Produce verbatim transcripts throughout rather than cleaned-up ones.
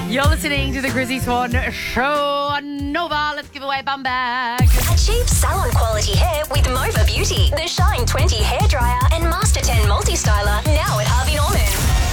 You're listening to the Grizzy Swan Show on Nova. Let's give away a bum bag. Achieve salon quality hair with Mova Beauty, the Shine twenty hairdryer and Master ten multi-styler, now at Harvey Norman.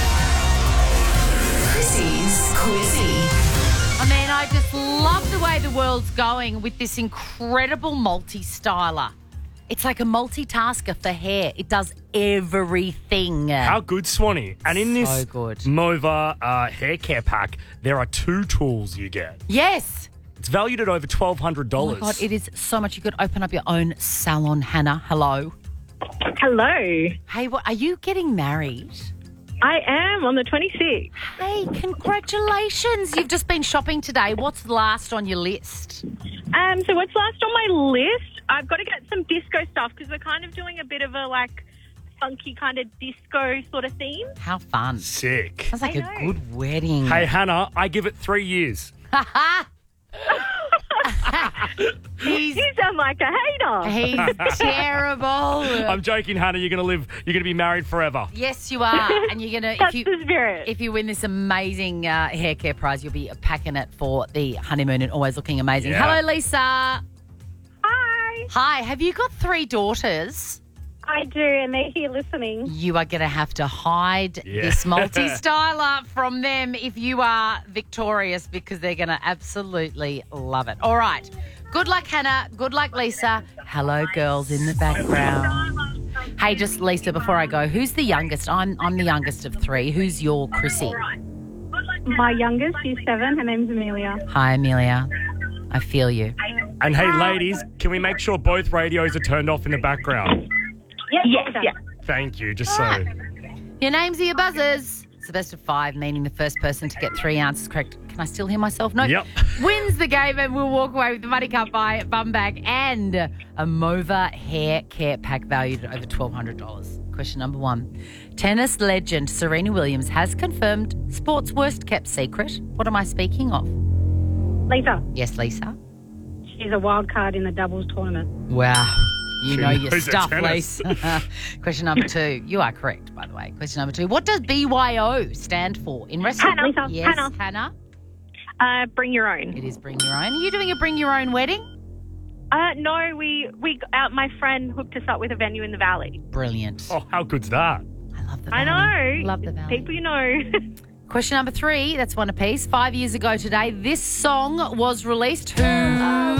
Chrissy's Quizzy. I mean, I just love the way the world's going with this incredible multi-styler. It's like a multitasker for hair. It does everything. How good, Swanee. And in So this good. Mova uh, hair care pack, there are two tools you get. Yes. It's valued at over twelve hundred Oh, dollars. my God, it is so much. You could open up your own salon, Hannah. Hello. Hello. Hey, what, are you getting married? I am on the twenty-sixth. Hey, congratulations. You've just been shopping today. What's last on your list? Um, so what's last on my list? I've got to get some disco stuff because we're kind of doing a bit of a, like, funky kind of disco sort of theme. How fun. Sick. Sounds like I a know. good wedding. Hey, Hannah, I give it three years. He's, You sound like a hater. he's terrible. I'm joking, Hannah. You're going to live, you're going to be married forever. Yes, you are. And you're going to, That's if you the spirit. if you win this amazing uh, hair care prize, you'll be packing it for the honeymoon and always looking amazing. Yeah. Hello, Lisa. Hi. Hi. Have you got three daughters? I do, and they're here listening. You are going to have to hide Yeah. this multi-styler from them if you are victorious because they're going to absolutely love it. All right. Good luck, Hannah. Good luck, Lisa. Hello, girls in the background. Hey, just Lisa, before I go, who's the youngest? I'm I'm the youngest of three. Who's your Chrissy? My youngest, she's seven. Her name's Amelia. Hi, Amelia. I feel you. And hey, ladies, can we make sure both radios are turned off in the background? Yes, yes, yes. Thank you, just so. Your names are your buzzers. It's the best of five, meaning the first person to get three answers correct. Can I still hear myself? No. Yep. Wins the game and we'll walk away with the Money Cup by Bum Bag and a Mova hair care pack valued at over twelve hundred dollars. Question number one. Tennis legend Serena Williams has confirmed sport's worst kept secret. What am I speaking of? Lisa, Yes, Lisa. she's a wild card in the doubles tournament. Wow. You She know your knows her stuff, tennis. Lisa. Question number two. You are correct, by the way. Question number two. What does B Y O stand for in wrestling? Hannah, Lisa, Yes, Hannah. Hannah. Uh, bring your own. It is bring your own. Are you doing a bring your own wedding? Uh, no, we, we, uh, my friend hooked us up with a venue in the valley. Brilliant. Oh, how good's that? I love the I valley. know. Love the valley. People you know. Question number three. That's one apiece. Five years ago today, this song was released. Who?